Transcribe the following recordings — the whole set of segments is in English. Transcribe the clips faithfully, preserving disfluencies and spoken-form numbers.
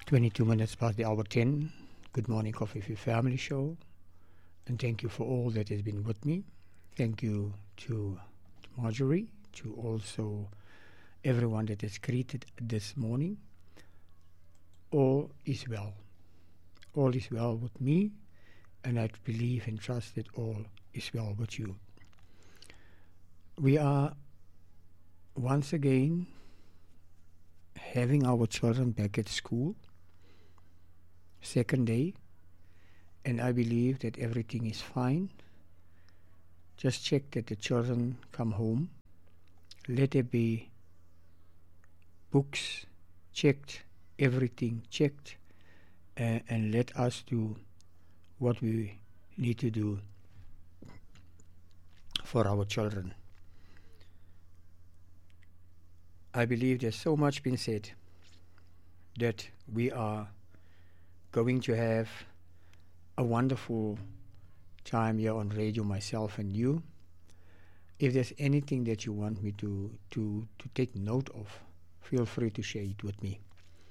twenty-two minutes past the hour ten. Good morning, Coffee for Family show. And thank you for all that has been with me. Thank you to, to Marjorie, to also everyone that has greeted this morning. All is well. All is well with me, and I believe and trust that all is well with you. We are once again having our children back at school, second day, and I believe that everything is fine. Just check that the children come home. Let there be books checked, everything checked, uh, and let us do what we need to do for our children. I believe there's so much been said that we are going to have a wonderful time here on radio, myself and you. If there's anything that you want me to, to, to take note of, feel free to share it with me.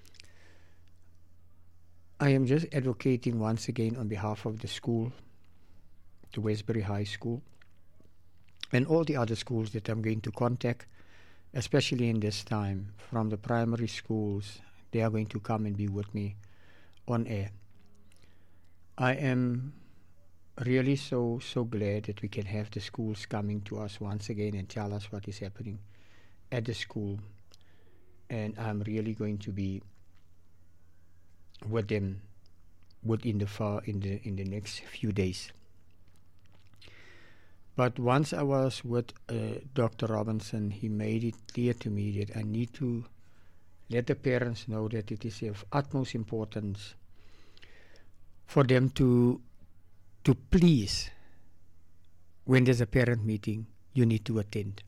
I am just advocating once again on behalf of the school, the Westbury High School, and all the other schools that I'm going to contact, especially in this time, from the primary schools. They are going to come and be with me on air. I am really so, so glad that we can have the schools coming to us once again and tell us what is happening at the school. And I'm really going to be with them within the far in the in the next few days. But once I was with uh, Doctor Robinson, he made it clear to me that I need to let the parents know that it is of utmost importance for them to to please, when there's a parent meeting, you need to attend.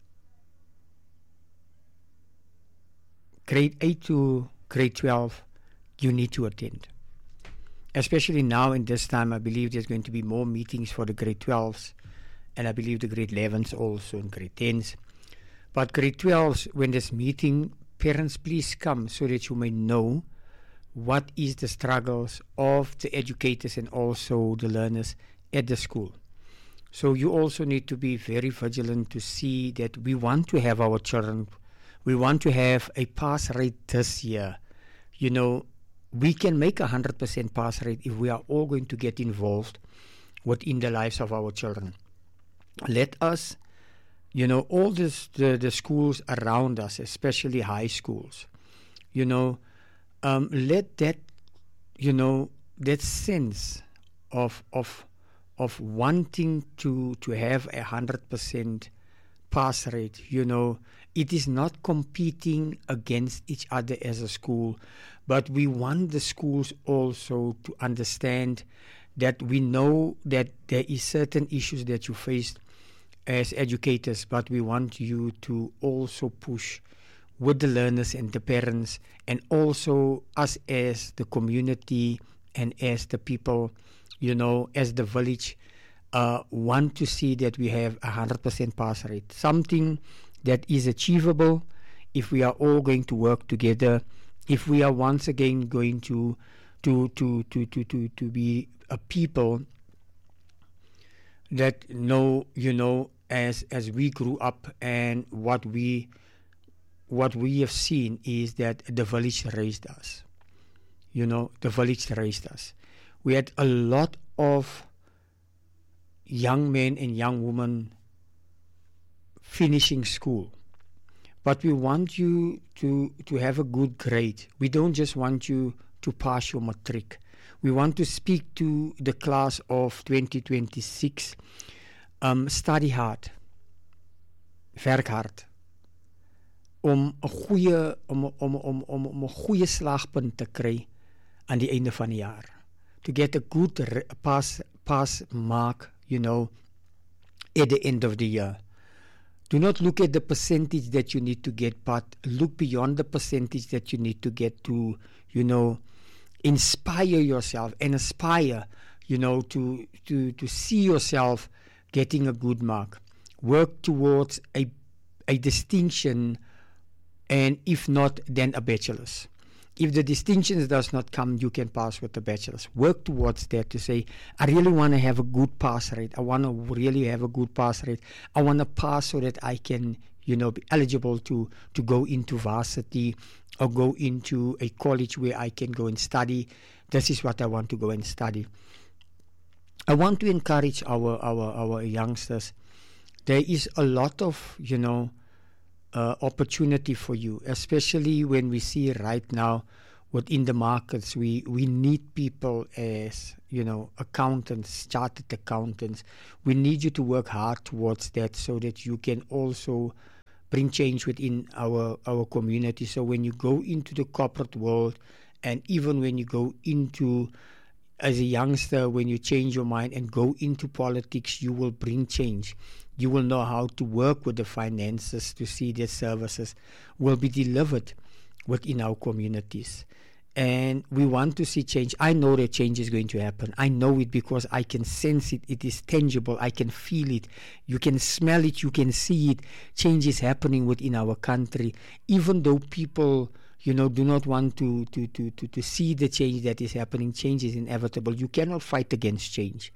Grade eight to grade twelve, you need to attend. Especially now in this time, I believe there's going to be more meetings for the grade twelves, and I believe the grade elevens also and grade tens. But grade twelves, when there's meeting, parents, please come so that you may know what is the struggles of the educators and also the learners at the school. So you also need to be very vigilant to see that we want to have our children, we want to have a pass rate this year. You know, we can make a one hundred percent pass rate if we are all going to get involved within the lives of our children. Let us, you know, all this, the, the schools around us, especially high schools, you know, um, let that, you know, that sense of of of wanting to to have a hundred percent pass rate, you know, it is not competing against each other as a school, but we want the schools also to understand that we know that there is certain issues that you face as educators, but we want you to also push with the learners and the parents, and also us as the community and as the people, you know, as the village, uh, want to see that we have a one hundred percent pass rate. Something that is achievable if we are all going to work together, if we are once again going to to to to to to, to be a people that know, you know, as as we grew up, and what we what we have seen is that the village raised us. You know, the village raised us. We had a lot of young men and young women finishing school. But we want you to, to have a good grade. We don't just want you to pass your matric. We want to speak to the class of twenty twenty-six. Um, study hard. Werk hard. Om 'n goeie om om om om om 'n goeie slagpunt te kry aan die einde van die jaar. To get a good re- pass pass mark, you know, at the end of the year. Do not look at the percentage that you need to get, but look beyond the percentage that you need to get to, you know, inspire yourself and aspire, you know, to to to see yourself getting a good mark. Work towards a a distinction, and if not, then a bachelor's. If the distinctions does not come, you can pass with the bachelor's. Work towards that to say, I really want to have a good pass rate. I want to really have a good pass rate. I want to pass so that I can, you know, be eligible to, to go into varsity or go into a college where I can go and study. This is what I want to go and study. I want to encourage our, our, our youngsters. There is a lot of, you know, Uh, opportunity for you, especially when we see right now within the markets, we, we need people as, you know, accountants, chartered accountants. We need you to work hard towards that so that you can also bring change within our, our community. So when you go into the corporate world, and even when you go into, as a youngster, when you change your mind and go into politics, you will bring change. You will know how to work with the finances to see that services will be delivered within our communities. And we want to see change. I know that change is going to happen. I know it because I can sense it. It is tangible. I can feel it. You can smell it. You can see it. Change is happening within our country. Even though people, you know, do not want to, to, to, to, to see the change that is happening, change is inevitable. You cannot fight against change.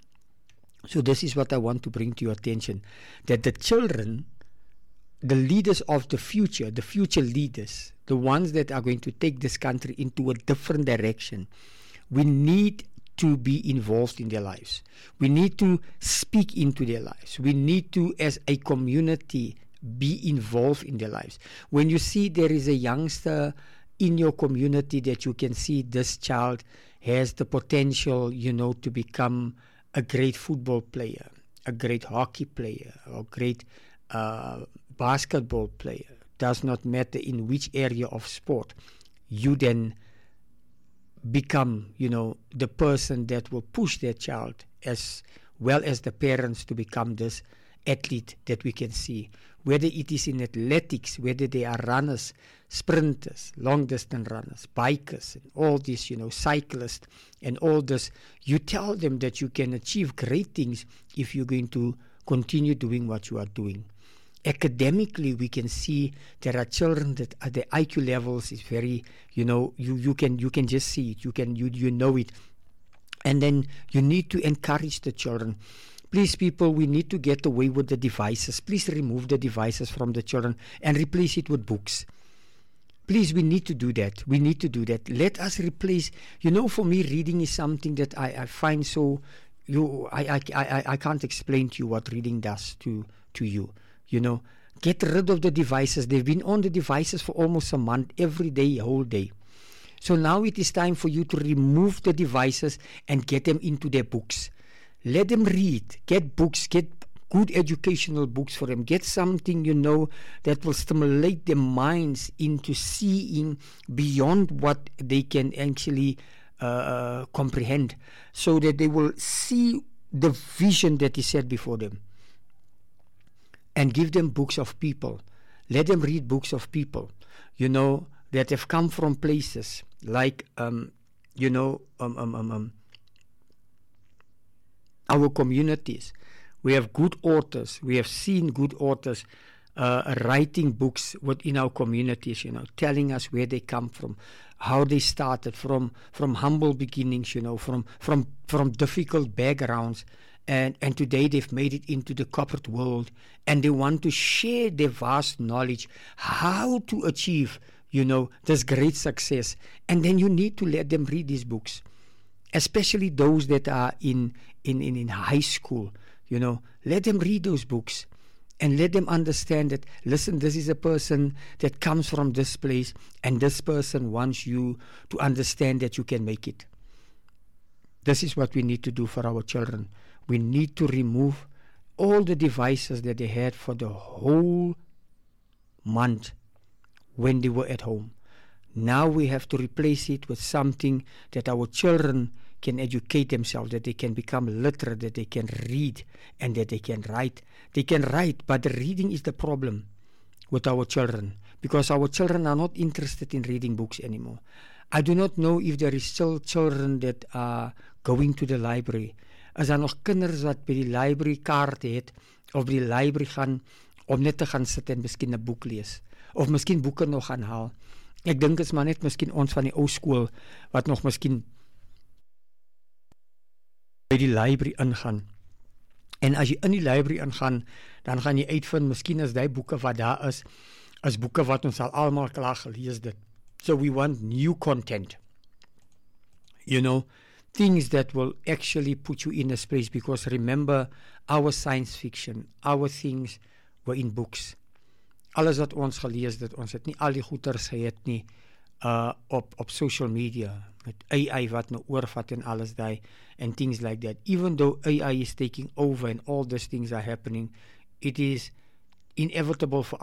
So this is what I want to bring to your attention, that the children, the leaders of the future, the future leaders, the ones that are going to take this country into a different direction, we need to be involved in their lives. We need to speak into their lives. We need to, as a community, be involved in their lives. When you see there is a youngster in your community that you can see this child has the potential, you know, to become a great football player, a great hockey player, or great uh, basketball player, does not matter in which area of sport, you then become, you know, the person that will push their child as well as the parents to become this athlete that we can see. Whether it is in athletics, whether they are runners, sprinters, long distance runners, bikers, and all this, you know, cyclists, and all this, you tell them that you can achieve great things if you're going to continue doing what you are doing. Academically, we can see there are children that at the I Q levels is very, you know, you, you can you can just see it, you can you you know it, and then you need to encourage the children. Please, people, we need to get away with the devices. Please remove the devices from the children and replace it with books. Please, we need to do that. We need to do that. Let us replace, you know, for me, reading is something that I, I find so, you, I, I, I, I can't explain to you what reading does to, to you. You know, get rid of the devices. They've been on the devices for almost a month, every day, whole day. So now it is time for you to remove the devices and get them into their books. Let them read, get books, get good educational books for them. Get something, you know, that will stimulate their minds into seeing beyond what they can actually uh, comprehend, so that they will see the vision that is set before them. And give them books of people. Let them read books of people, you know, that have come from places like, um, you know, um, um, um, um, our communities. We have good authors. We have seen good authors uh, writing books within our communities, you know, telling us where they come from, how they started from from humble beginnings, you know, from from from difficult backgrounds, and and today they've made it into the corporate world, and they want to share their vast knowledge how to achieve, you know, this great success. And then you need to let them read these books, especially those that are in in in, in high school. You know, let them read those books and let them understand that, listen, this is a person that comes from this place, and this person wants you to understand that you can make it. This is what we need to do for our children. We need to remove all the devices that they had for the whole month when they were at home. Now we have to replace it with something that our children can educate themselves, that they can become literate, that they can read, and that they can write. They can write, but the reading is the problem with our children, because our children are not interested in reading books anymore. I do not know if there is still children that are going to the library. Is daar nog kinders wat by die library kaart het, of by die library gaan, om net te gaan sit en miskien 'n boek lees, of miskien boeke nog gaan haal. ek dink is maar net miskien ons van die ou skool wat nog miskien by die library ingaan. En as jy in die library ingaan, dan gaan jy uitvind, miskien is die boeke wat daar is, is boeke wat ons al allemaal klaar gelees dit. So we want new content. You know, things that will actually put you in a space, because remember, our science fiction, our things were in books. Alles wat ons gelees dit, ons het nie al die goeters gehet nie, uh, op, op social media, met A I wat nou oorvat en alles die, and things like that. Even though A I is taking over and all these things are happening, it is inevitable for